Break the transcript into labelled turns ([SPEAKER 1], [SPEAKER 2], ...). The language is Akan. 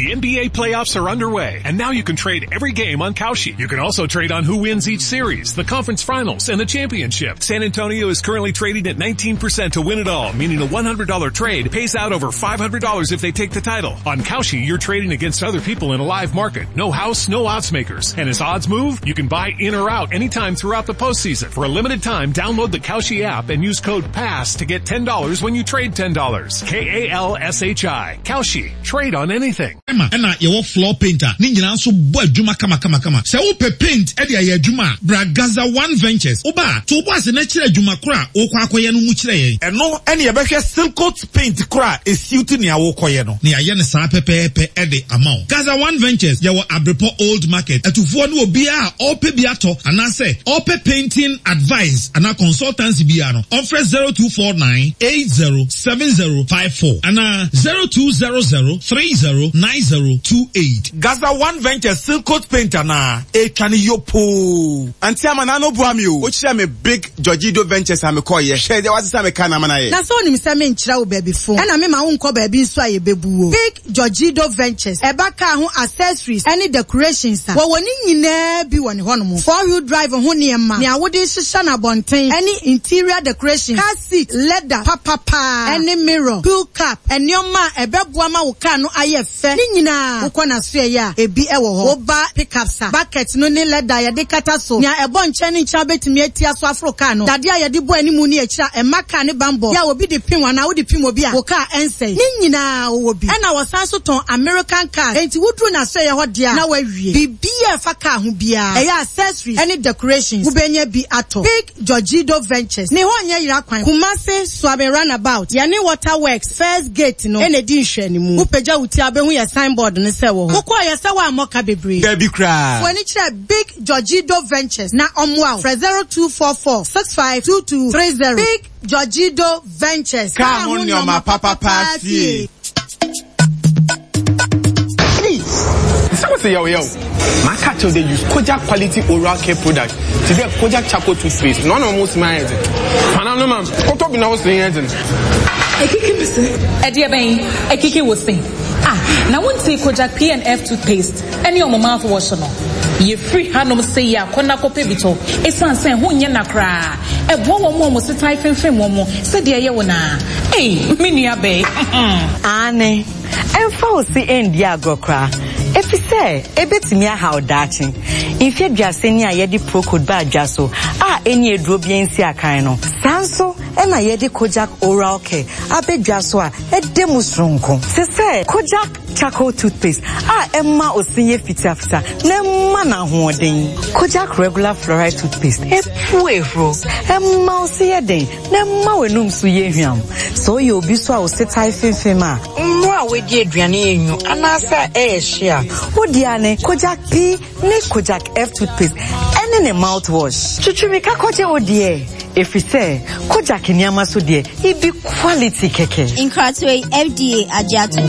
[SPEAKER 1] The NBA playoffs are underway, and now you can trade every game on Kalshi. You can also trade on who wins each series, the conference finals, and the championship. San Antonio is currently trading at 19% to win it all, meaning a $100 trade pays out over $500 if they take the title. On Kalshi, you're trading against other people in a live market. No house, no odds makers. And as odds move, you can buy in or out anytime throughout the postseason. For a limited time, download the Kalshi app and use code PASS to get $10 when you trade $10. Kalshi. Kalshi. Trade on anything.
[SPEAKER 2] Emma, your floor painter. Ninja so boy juma kama. Se upe paint edi ya juma. Bragaza One Ventures. Oba, to was the natural juma kra. Okwa koye no muchire ye.
[SPEAKER 3] Eno, eni ya behwe silk coat paint kra. Esiuti ni ya wokoye no.
[SPEAKER 2] Ni aye ne sa pepe edi amount. Gaza One Ventures. Ya wa Abrepo Old Market. Etufuo no obiya ope biato. Anase ope painting advice. Ana consultancy biano. Offer 0249-807054. Ana 0200-309028.
[SPEAKER 3] Gaza One Venture silk coat painter na chani yopo. Anti amana no buami o. Ochire me Big Georgido Ventures ame call ye. Share there was ame kana mana ye.
[SPEAKER 4] Na so ni mse me nchira wo baby phone. Na me ma wo nko baby nso aye bebu o. Big Georgido Ventures. Eba ka ho accessories any decorations a. Wo woni nyina bi woni ho no mo. 4-wheel drive ho niema. Ni awode hihya na bonten. Any interior decoration. Car seat, leather, papa. Any mirror, pool cap. Enyoma ebeboa ma wo car no aye fe. Ni nyina wo kona so ya ebi ewo ho. Wo ba pickups bucket no ne leather ya de kata so. Nya ebo nche ni ncha betimi atia so afro car no. Dade ya de bo animu ni akira emaka ne bambo. Ya obi de pin wana wo de pin obi a wo car ense. Ni nyina wo bi. Na wo san so ton American car. Enti wudru na so ye ho dia na wawie. Bibia fa car ho bia. Eya accessories any decorations. Wo benya bi ato. Big Georgido Ventures. Ne ho anya yira kwan. Kumase Swabe Runabout. Yani Waterworks first gate no. Ene di nhwe ni mu. Wo peja wuti abehu ya signboard ne se wo ho. Wo kwa ya se wa amoka bebre.
[SPEAKER 3] Baby cry.
[SPEAKER 4] When it's Big Georgido Ventures na omwa 0244-652230. Big Georgido Ventures.
[SPEAKER 3] Come on your ma papa party.
[SPEAKER 5] Someone say yo. My cat they use Kojak quality oral care product. Today Kojak charcoal toothpaste. None almost my head. Manano ma'am. What up in our saying?
[SPEAKER 6] Ekiki was saying. Now won't say Kojak PNF toothpaste. Any of my mouth wash no. Ye free hand say ya kona kope bito. Esan say hu nya nakra. E bo mo mo se type fem mo. Se de ye wona. Hey, me nua be.
[SPEAKER 7] Ane. Emfa o si endi agrokra. Efi say ebetimi aha odachi. Ifie dwase ni ayedi procode ba adwaso. Eni eduro bi ensi akan no. Sanso na yedi Kojak oral care. Abedwaso a edemu sronko. Se say Kojak charcoal toothpaste. Emma osinye fita. Nemma na hoden. Kojak regular fluoride toothpaste. Epuefro. Emma osiye den. Nemma wenum so yehwam. So ye obi so a osetai femfema. Mwa wedi aduane enyu anasa ehia. Odiane Kojak P ne Kojak F toothpaste. Ene ne mouthwash. Chuchumika koje odie. If we say Kojak nyama so die, it be quality keke.
[SPEAKER 8] In Kratwe FDA Ajato.